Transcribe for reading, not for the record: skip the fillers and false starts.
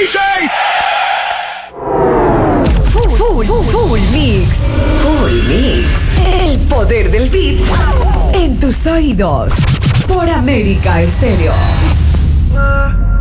DJs. Full Mix. Full Mix. El poder del beat en tus oídos. Por América Estéreo.